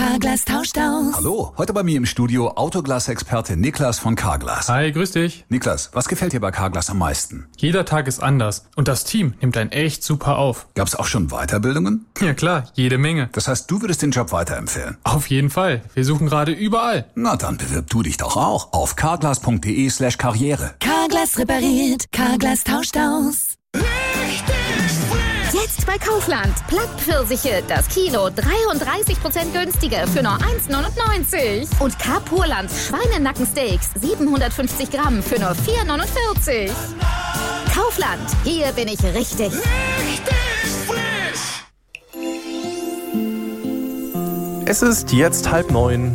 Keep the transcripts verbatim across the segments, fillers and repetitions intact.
Carglass tauscht aus. Hallo, heute bei mir im Studio Autoglas-Experte Niklas von Carglass. Hi, grüß dich. Niklas, was gefällt dir bei Carglass am meisten? Jeder Tag ist anders und das Team nimmt einen echt super auf. Gab's auch schon Weiterbildungen? Ja klar, jede Menge. Das heißt, du würdest den Job weiterempfehlen? Auf jeden Fall. Wir suchen gerade überall. Na, dann bewirb du dich doch auch auf carglass.de slash karriere. Carglass repariert, Carglass tauscht aus. Jetzt bei Kaufland. Plattpfirsiche, das Kilo dreiunddreißig Prozent günstiger für nur eins neunundneunzig. Und K-Purland Schweinenackensteaks siebenhundertfünfzig Gramm für nur vier neunundvierzig. Kaufland, hier bin ich richtig. Richtig frisch. Es ist jetzt halb neun.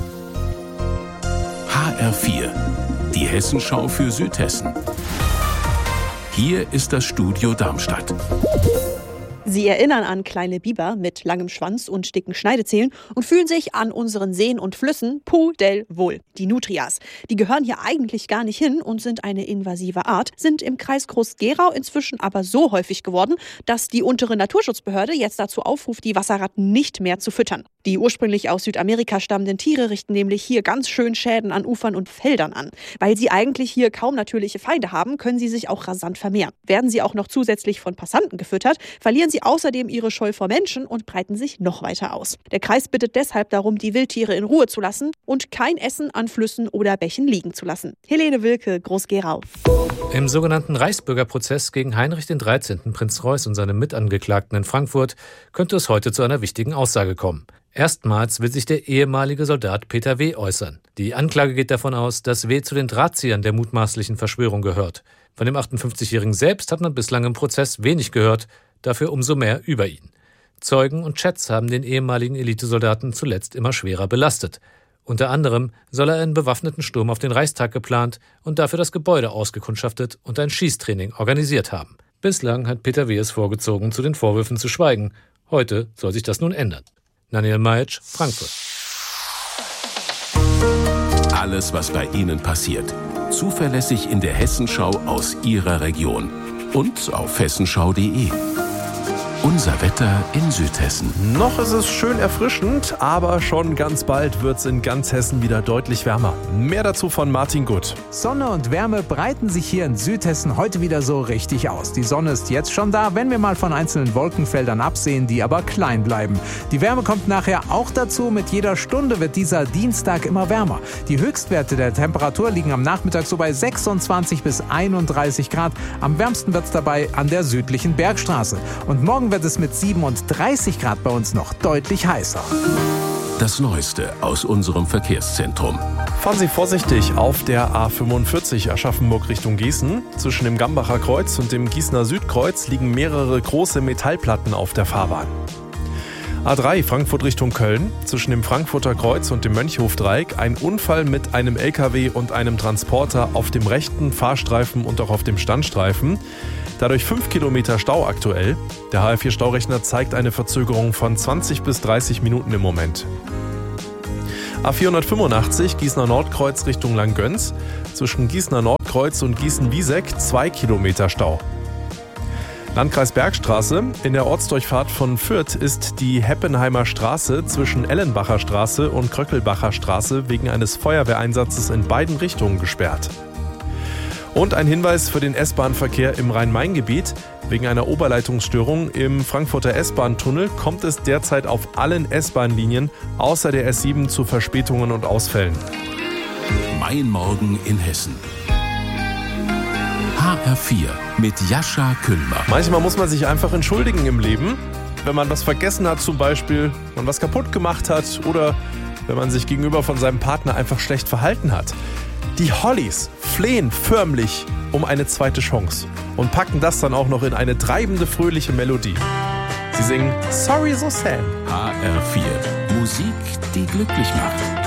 H R vier, die Hessenschau für Südhessen. Hier ist das Studio Darmstadt. Sie erinnern an kleine Biber mit langem Schwanz und dicken Schneidezähnen und fühlen sich an unseren Seen und Flüssen pudelwohl. Die Nutrias. Die gehören hier eigentlich gar nicht hin und sind eine invasive Art, sind im Kreis Groß-Gerau inzwischen aber so häufig geworden, dass die untere Naturschutzbehörde jetzt dazu aufruft, die Wasserratten nicht mehr zu füttern. Die ursprünglich aus Südamerika stammenden Tiere richten nämlich hier ganz schön Schäden an Ufern und Feldern an. Weil sie eigentlich hier kaum natürliche Feinde haben, können sie sich auch rasant vermehren. Werden sie auch noch zusätzlich von Passanten gefüttert, verlieren sie außerdem ihre Scheu vor Menschen und breiten sich noch weiter aus. Der Kreis bittet deshalb darum, die Wildtiere in Ruhe zu lassen und kein Essen an Flüssen oder Bächen liegen zu lassen. Helene Wilke, Groß-Gerau. Im sogenannten Reichsbürgerprozess gegen Heinrich der dreizehnten. Prinz Reuß und seine Mitangeklagten in Frankfurt könnte es heute zu einer wichtigen Aussage kommen. Erstmals will sich der ehemalige Soldat Peter W. äußern. Die Anklage geht davon aus, dass W. zu den Drahtziehern der mutmaßlichen Verschwörung gehört. Von dem achtundfünfzigjährigen selbst hat man bislang im Prozess wenig gehört, dafür umso mehr über ihn. Zeugen und Chats haben den ehemaligen Elitesoldaten zuletzt immer schwerer belastet. Unter anderem soll er einen bewaffneten Sturm auf den Reichstag geplant und dafür das Gebäude ausgekundschaftet und ein Schießtraining organisiert haben. Bislang hat Peter W. es vorgezogen, zu den Vorwürfen zu schweigen. Heute soll sich das nun ändern. Daniel Majic, Frankfurt. Alles, was bei Ihnen passiert. Zuverlässig in der Hessenschau aus Ihrer Region. Und auf hessenschau punkt de. Unser Wetter in Südhessen. Noch ist es schön erfrischend, aber schon ganz bald wird es in ganz Hessen wieder deutlich wärmer. Mehr dazu von Martin Gutt. Sonne und Wärme breiten sich hier in Südhessen heute wieder so richtig aus. Die Sonne ist jetzt schon da, wenn wir mal von einzelnen Wolkenfeldern absehen, die aber klein bleiben. Die Wärme kommt nachher auch dazu. Mit jeder Stunde wird dieser Dienstag immer wärmer. Die Höchstwerte der Temperatur liegen am Nachmittag so bei sechsundzwanzig bis einunddreißig Grad. Am wärmsten wird es dabei an der südlichen Bergstraße. Und morgen wird es mit siebenunddreißig Grad bei uns noch deutlich heißer. Das Neueste aus unserem Verkehrszentrum. Fahren Sie vorsichtig auf der A fünfundvierzig Aschaffenburg Richtung Gießen. Zwischen dem Gambacher Kreuz und dem Gießener Südkreuz liegen mehrere große Metallplatten auf der Fahrbahn. A drei Frankfurt Richtung Köln. Zwischen dem Frankfurter Kreuz und dem Mönchhofdreieck ein Unfall mit einem L K W und einem Transporter auf dem rechten Fahrstreifen und auch auf dem Standstreifen. Dadurch fünf Kilometer Stau aktuell. Der H R vier Staurechner zeigt eine Verzögerung von zwanzig bis dreißig Minuten im Moment. A vierhundertfünfundachtzig Gießener Nordkreuz Richtung Langgöns. Zwischen Gießener Nordkreuz und Gießen-Wieseck zwei Kilometer Stau. Landkreis Bergstraße. In der Ortsdurchfahrt von Fürth ist die Heppenheimer Straße zwischen Ellenbacher Straße und Kröckelbacher Straße wegen eines Feuerwehreinsatzes in beiden Richtungen gesperrt. Und ein Hinweis für den S-Bahn-Verkehr im Rhein-Main-Gebiet. Wegen einer Oberleitungsstörung im Frankfurter S-Bahn-Tunnel kommt es derzeit auf allen S-Bahn-Linien außer der S sieben zu Verspätungen und Ausfällen. Mein Morgen in Hessen. H R vier mit Jascha Kühlmer. Manchmal muss man sich einfach entschuldigen im Leben. Wenn man was vergessen hat zum Beispiel, man was kaputt gemacht hat oder wenn man sich gegenüber von seinem Partner einfach schlecht verhalten hat. Die Hollies flehen förmlich um eine zweite Chance und packen das dann auch noch in eine treibende, fröhliche Melodie. Sie singen Sorry So Sam. H R vier. Musik, die glücklich macht.